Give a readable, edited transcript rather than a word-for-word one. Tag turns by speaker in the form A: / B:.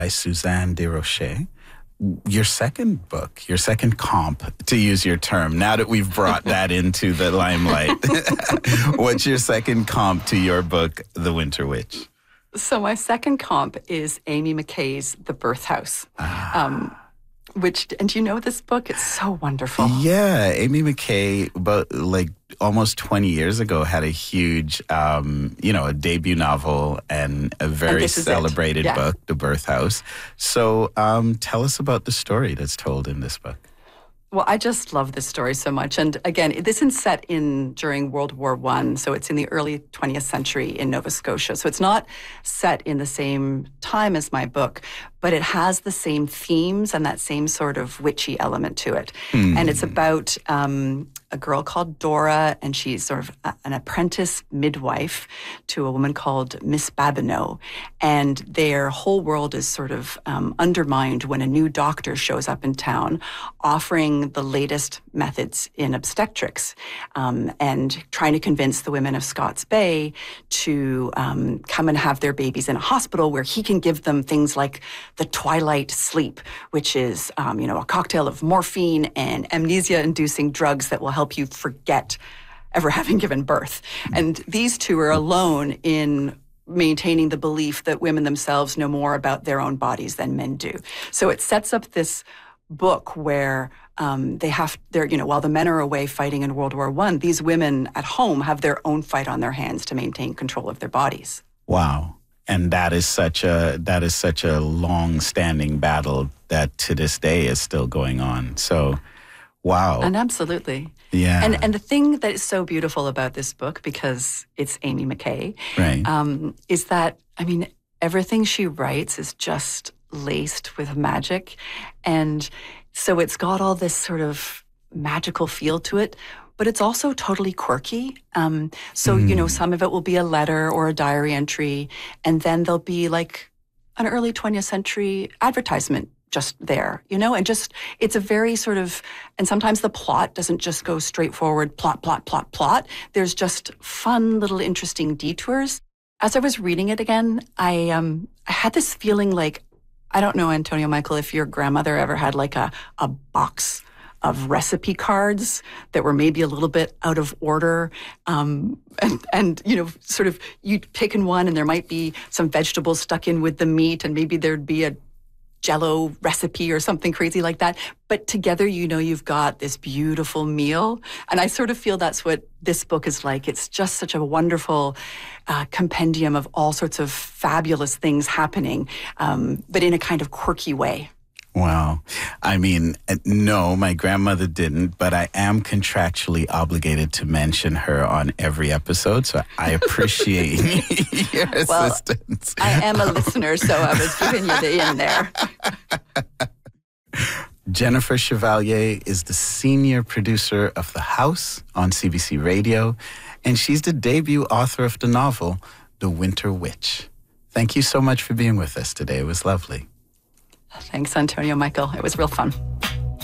A: by Suzanne Desrochers. Your second book, your second comp, to use your term, now that we've brought that into the limelight, what's your second comp to your book, The Winter Witch?
B: So my second comp is Amy McKay's The Birth House. And do you know this book? It's so wonderful.
A: Yeah, Amy McKay, about almost 20 years ago, had a huge, a debut novel and a very celebrated book, The Birth House. So tell us about the story that's told in this book.
B: Well, I just love this story so much. And again, this is set during World War I, so it's in the early 20th century in Nova Scotia. So it's not set in the same time as my book, but it has the same themes and that same sort of witchy element to it. And it's about a girl called Dora, and she's sort of an apprentice midwife to a woman called Miss Babineau. And their whole world is sort of undermined when a new doctor shows up in town offering the latest methods in obstetrics and trying to convince the women of Scots Bay to come and have their babies in a hospital where he can give them things like the twilight sleep, which is, a cocktail of morphine and amnesia-inducing drugs that will help you forget ever having given birth. And these two are alone in maintaining the belief that women themselves know more about their own bodies than men do. So it sets up this book where while the men are away fighting in World War I, these women at home have their own fight on their hands to maintain control of their bodies.
A: Wow. And that is such a long-standing battle that to this day is still going on. So, wow.
B: And absolutely.
A: Yeah.
B: And the thing that is so beautiful about this book, because it's Amy McKay,
A: right,
B: is that, everything she writes is just laced with magic. And so it's got all this sort of magical feel to it, but it's also totally quirky. Some of it will be a letter or a diary entry, and then there'll be like an early 20th century advertisement just there, and just, it's a very sort of, and sometimes the plot doesn't just go straightforward plot. There's just fun little interesting detours. As I was reading it again, I had this feeling like, I don't know, Antonio Michael, if your grandmother ever had like a box of recipe cards that were maybe a little bit out of order. And sort of you'd pick in one and there might be some vegetables stuck in with the meat, and maybe there'd be a Jell-O recipe or something crazy like that. But together, you've got this beautiful meal. And I sort of feel that's what this book is like. It's just such a wonderful compendium of all sorts of fabulous things happening, but in a kind of quirky way.
A: Wow. No, my grandmother didn't, but I am contractually obligated to mention her on every episode, so I appreciate your assistance.
B: I am a listener, so I was giving you the in there.
A: Jennifer Chevalier is the senior producer of The House on CBC Radio, and she's the debut author of the novel, The Winter Witch. Thank you so much for being with us today. It was lovely.
B: Thanks, Antonio Michael. It was real fun.